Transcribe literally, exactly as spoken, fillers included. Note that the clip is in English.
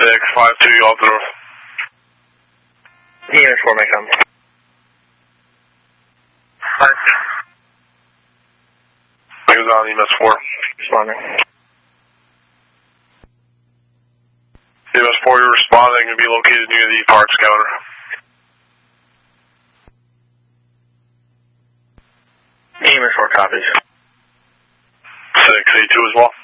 six five two, you off the north. E M S four may come. Wings on E M S four. Responding. E M S four, you're responding and be located near the parts counter. E M S four copies. six eight two as well.